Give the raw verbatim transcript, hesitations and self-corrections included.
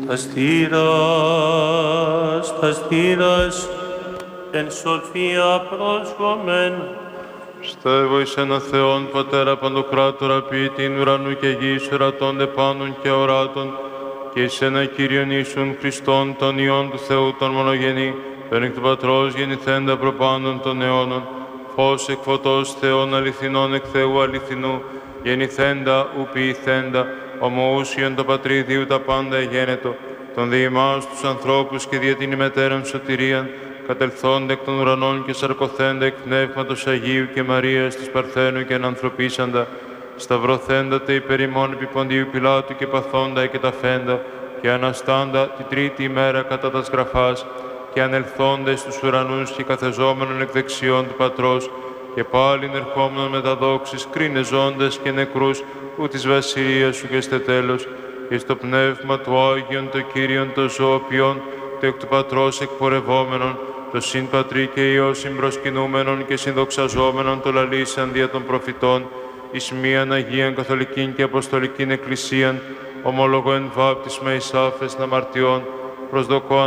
τα στήρας, τα στήρας, εν σοφία πρόσχομεν. Πιστεύω εις ένα Θεόν, Πατέρα Παντοκράτορα, ποιητήν ουρανού και γης, ορατών επάνων και οράτων, και εις ένα Κύριον Ιησούν Χριστόν, τον Υιόν του Θεού, τον μονογενή, τον εκ του Πατρός γεννηθέντα προπάντων των αιώνων, φως εκ φωτός Θεών αληθινών εκ Θεού αληθινού, γεννηθέντα ου ποιηθέντα, ομοούσιον το Πατρίδιου τα πάντα εγένετο, τον διημάς τους ανθρώπους και δια την ημετέραν σωτηρίαν, κατελθόντα εκ των ουρανών και σαρκωθέντα εκ Πνεύματος Αγίου και Μαρίας της Παρθένου και ενανθρωπίσαντα, σταυρωθέντατε υπέρ ημών επί Ποντίου Πιλάτου και παθόντα και ταφέντα, και αναστάντα την τρίτη ημέρα κατά τας γραφάς, και ανελθόντες στους ουρανούς και καθεζόμενον εκ δεξιών του Πατρός, και πάλιν ερχόμενον με τα δόξης, κρίνε ζώντες και νεκρούς, ου της βασιλείας σου και στε τέλος, και στο πνεύμα του Άγιον, το Κύριον, το ζωοποιόν, το εκ του Πατρός εκπορευόμενον, το συν Πατρί και Υιό συμπροσκυνούμενον και συνδοξαζόμενον το λαλήσαν δια των προφητών, εις μίαν Αγίαν Καθολικήν και Αποστολικήν Εκκλησίαν, ομολογώ εν βάπτισμα εις άφεσν αμαρτιών, προσδοκώ